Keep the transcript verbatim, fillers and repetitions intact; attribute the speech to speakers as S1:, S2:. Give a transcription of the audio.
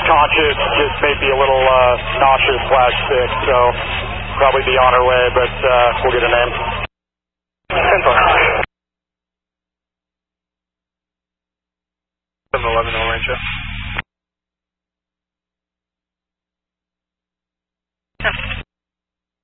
S1: conscious, just maybe a little uh, nauseous slash sick, so probably be on her way, but uh, we'll get a name.